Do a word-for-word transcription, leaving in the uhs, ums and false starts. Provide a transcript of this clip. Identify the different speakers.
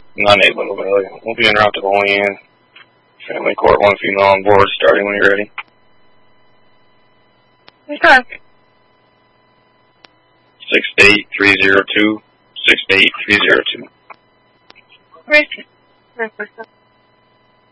Speaker 1: None able to really. We'll be en route to Olean. Family court, one female on board, starting when you're ready.
Speaker 2: Okay.
Speaker 1: Six eight three zero two. Six eight three zero